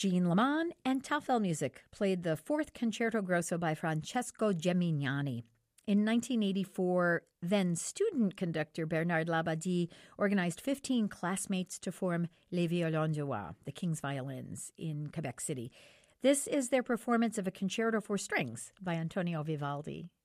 Jean Leman and Taufel Music played the fourth Concerto Grosso by Francesco Gemignani. In 1984, then student conductor Bernard Labadie organized 15 classmates to form Les Violons du Roi, the King's Violins, in Quebec City. This is their performance of a concerto for strings by Antonio Vivaldi.